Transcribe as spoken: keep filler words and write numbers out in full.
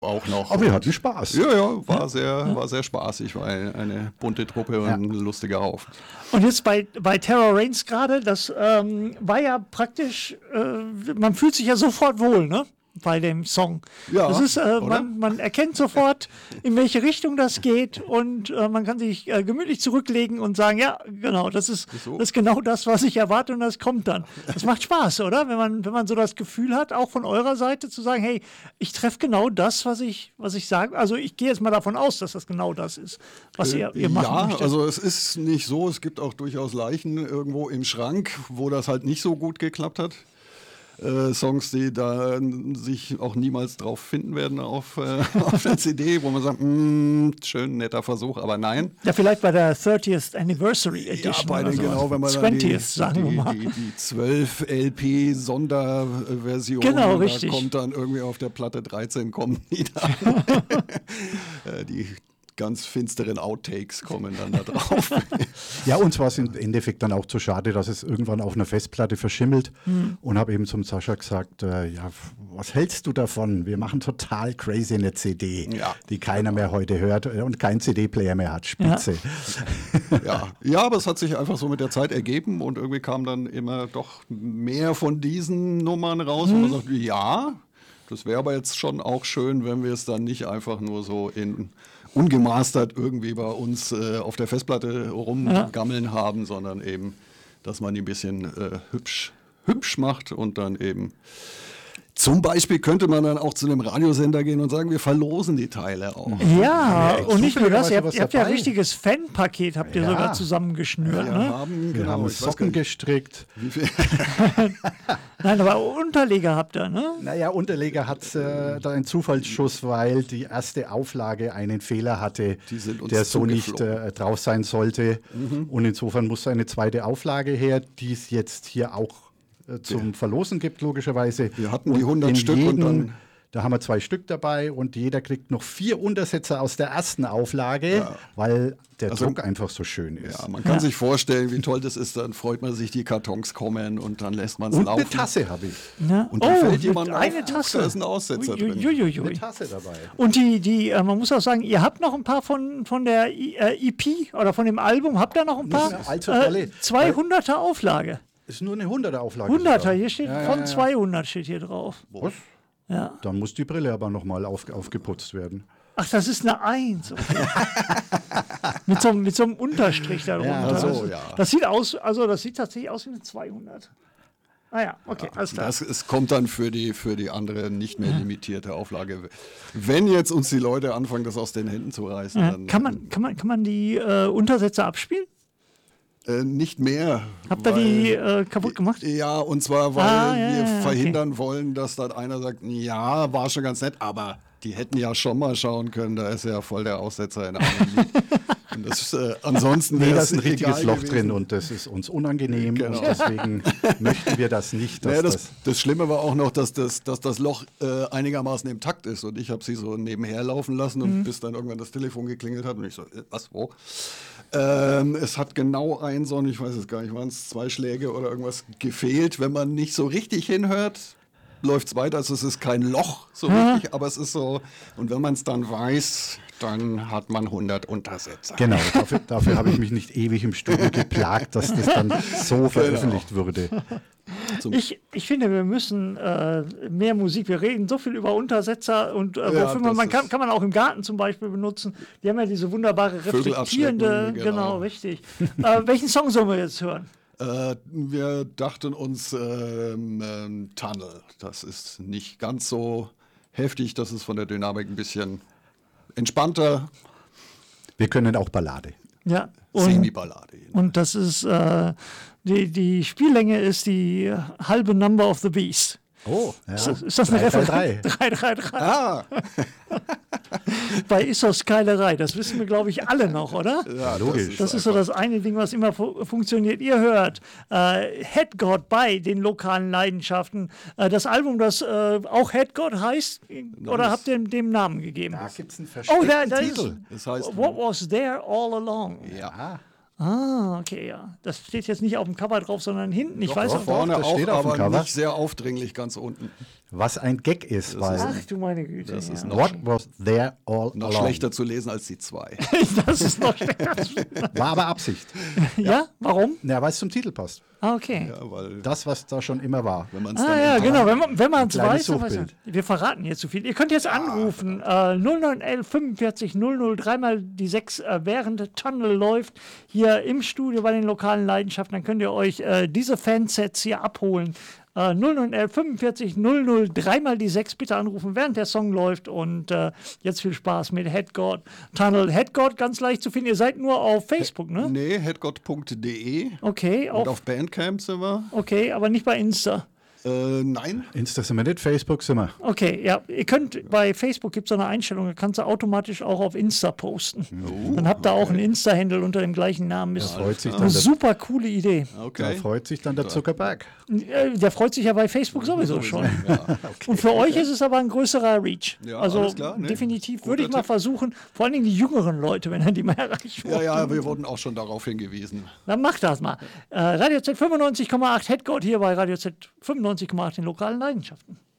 auch noch. Aber wir hatten Spaß. Ja, ja, war, ja. Sehr, ja. war sehr spaßig, war eine, eine bunte Truppe und ja. ein lustiger Haufen. Und jetzt bei, bei Terror Reigns gerade, das ähm, war ja praktisch, äh, man fühlt sich ja sofort wohl, ne? Bei dem Song. Ja, das ist, äh, man, man erkennt sofort, in welche Richtung das geht und äh, man kann sich äh, gemütlich zurücklegen und sagen, ja, genau, das ist, das ist genau das, was ich erwarte und das kommt dann. Das macht Spaß, oder? Wenn man, wenn man so das Gefühl hat, auch von eurer Seite zu sagen, hey, ich treffe genau das, was ich, was ich sage. Also ich gehe jetzt mal davon aus, dass das genau das ist, was äh, ihr, ihr machen Ja, möchtet. also es ist nicht so, es gibt auch durchaus Leichen irgendwo im Schrank, wo das halt nicht so gut geklappt hat. Äh, Songs, die da sich auch niemals drauf finden werden auf, äh, auf der C D, wo man sagt, mh, schön, netter Versuch, aber nein. Ja, vielleicht bei der thirtieth Anniversary Edition. Ja, bei den, oder genau, wenn man dann zwanzigste, die, sagen wir mal. Die, die, die zwölf L P Sonderversion, genau, da richtig. kommt dann irgendwie auf der Platte dreizehn kommen die dann. die ganz finsteren Outtakes kommen dann da drauf. Ja, uns war es im Endeffekt dann auch zu schade, dass es irgendwann auf einer Festplatte verschimmelt mhm. und habe eben zum Sascha gesagt, äh, ja, was hältst du davon? Wir machen total crazy eine C D, ja, die keiner genau. mehr heute hört und keinen C D-Player mehr hat. Spitze. Ja. ja. ja, aber es hat sich einfach so mit der Zeit ergeben und irgendwie kam dann immer doch mehr von diesen Nummern raus, mhm. wo man sagt, ja, das wäre aber jetzt schon auch schön, wenn wir es dann nicht einfach nur so in ungemastert irgendwie bei uns äh, auf der Festplatte rumgammeln ja. haben, sondern eben, dass man die ein bisschen äh, hübsch, hübsch macht und dann eben zum Beispiel könnte man dann auch zu einem Radiosender gehen und sagen, wir verlosen die Teile auch. Ja, ja und nicht nur das, ihr habt, ihr habt ja ein richtiges Fanpaket, habt ihr ja. sogar zusammengeschnürt. Wir ne? haben, wir genau, haben Socken gestrickt. Wie viel? Nein, aber Unterleger habt ihr, ne? Naja, Unterleger hat äh, da einen Zufallsschuss, weil die erste Auflage einen Fehler hatte, der so nicht äh, drauf sein sollte. Mhm. Und insofern musste eine zweite Auflage her, die es jetzt hier auch zum ja. Verlosen gibt, logischerweise. Wir hatten die hundert Stück jeden, und dann... Da haben wir zwei Stück dabei und jeder kriegt noch vier Untersetzer aus der ersten Auflage, ja. weil der also, Druck einfach so schön ist. Ja, man kann ja. sich vorstellen, wie toll das ist, dann freut man sich, die Kartons kommen und dann lässt man es laufen. Und eine Tasse habe ich. Ja. Und dann oh, fällt jemand eine auf, Tasse. Da ist ein Aussetzer ui, ui, drin. ui, ui. Eine Tasse dabei. Und die, die äh, man muss auch sagen, ihr habt noch ein paar von, von der äh, E P oder von dem Album, habt ihr noch ein paar? Äh, zweihunderter Auflage. Ist nur eine hunderter Auflage. hunderter, hier steht ja, von ja, ja. zweihundert steht hier drauf. Was? Ja. Dann muss die Brille aber nochmal auf, aufgeputzt werden. Ach, das ist eine Eins. Okay. mit, so, mit so einem Unterstrich darunter. Ja, so, ja. Das sieht aus, also das sieht tatsächlich aus wie eine zweihundert. Ah ja, okay, ja, alles klar. Das es kommt dann für die, für die andere nicht mehr limitierte Auflage. Wenn jetzt uns die Leute anfangen, das aus den Händen zu reißen. Ja. Dann, kann, man, kann, man, kann man die äh, Untersätze abspielen? Äh, nicht mehr. Habt ihr die äh, kaputt gemacht? Ja, und zwar, weil ah, ja, wir ja, verhindern okay. wollen, dass dann einer sagt, ja, war schon ganz nett, aber die hätten ja schon mal schauen können, da ist ja voll der Aussetzer in einem Lied. Und das, äh, ansonsten nee, da ist ein richtiges Loch gewesen. drin und das ist uns unangenehm genau. und deswegen möchten wir das nicht. Dass naja, das, das, das Schlimme war auch noch, dass das, dass das Loch äh, einigermaßen im Takt ist und ich habe sie so nebenher laufen lassen und mhm. bis dann irgendwann das Telefon geklingelt hat und ich so, äh, was, wo? Ähm, es hat genau ein so, ich weiß es gar nicht, waren es zwei Schläge oder irgendwas gefehlt. Wenn man nicht so richtig hinhört, läuft es weiter. Also es ist kein Loch so ja. richtig, aber es ist so, und wenn man es dann weiß, dann hat man hundert Untersetzer. Genau, dafür, dafür habe ich mich nicht ewig im Studio geplagt, dass das dann so veröffentlicht genau. würde. Ich, ich finde, wir müssen äh, mehr Musik, wir reden so viel über Untersetzer und äh, ja, wofür man, man kann, kann man auch im Garten zum Beispiel benutzen. Die haben ja diese wunderbare reflektierende, genau, genau richtig. äh, welchen Song sollen wir jetzt hören? Äh, wir dachten uns ähm, ähm, Tunnel. Das ist nicht ganz so heftig, das ist von der Dynamik ein bisschen entspannter. Wir können auch Ballade. Ja, und, Semi-Ballade. Und das ist, äh, die, die Spiellänge ist die halbe Number of the Beast. Oh, ja. Ist das, ist das eine Referenz? drei drei drei. Ah. Bei Issos Keilerei, das wissen wir, glaube ich, alle noch, oder? Ja, logisch. Das ist, das ist so das eine Ding, was immer fu- funktioniert. Ihr hört äh, Head God bei den lokalen Leidenschaften. Äh, das Album, das äh, auch Head God heißt, oder habt ihr dem, dem Namen gegeben? Da gibt es einen versteckten oh, da, da Titel. Ist, Das heißt, What was there all along? Ja. Ah, okay, ja. Das steht jetzt nicht auf dem Cover drauf, sondern hinten. Ich Doch, weiß doch, auch vorne das auch, steht auf dem aber Cover. nicht sehr aufdringlich ganz unten. Was ein Gag ist, Das weil ist- Ach du meine Güte. Das ist ja. noch, What was there all noch along? schlechter zu lesen als die zwei. Das ist noch schlechter. War aber Absicht. Ja, warum? Ja, weil es zum Titel passt. Ah, okay. Ja, weil Das, was da schon immer war. wenn man es Ah dann ja, entdeckt- genau, wenn man wenn man es kleines weiß, dann weiß man. Suchbild. Wir verraten jetzt zu viel. Ihr könnt jetzt anrufen, äh, null neun elf fünfundvierzig null null, dreimal die sechs, äh, während der Tunnel läuft, hier im Studio bei den lokalen Leidenschaften, dann könnt ihr euch äh, diese Fansets hier abholen. Äh, null neun elf fünfundvierzig null null, dreimal die sechs, bitte anrufen, während der Song läuft und äh, jetzt viel Spaß mit Headgod Tunnel. Headgod ganz leicht zu finden, ihr seid nur auf Facebook, ne? Nee, headgod punkt de Okay, und auf, auf Bandcamp sind wir. okay, aber nicht bei Insta. Äh, nein, Insta sind wir nicht, Facebook sind wir. Okay, ja, ihr könnt, bei Facebook gibt es so eine Einstellung, da kannst du automatisch auch auf Insta posten. Dann habt ihr auch einen Insta-Handle unter dem gleichen Namen. Ist Freut sich eine dann der, super coole Idee. da okay. freut sich dann der Zuckerberg. Äh, Der freut sich ja bei Facebook sowieso schon. Und für euch ist es aber ein größerer Reach. Ja, also alles klar, ne? definitiv Guter würde ich mal Tipp. versuchen, vor allen Dingen die jüngeren Leute, wenn er die mal erreicht Ja, ja, wir wurden auch schon darauf hingewiesen. Dann macht das mal. Äh, Radio Z fünfundneunzig Komma acht Headcode hier bei Radio Z fünfundneunzig Komma acht den lokalen Leidenschaften.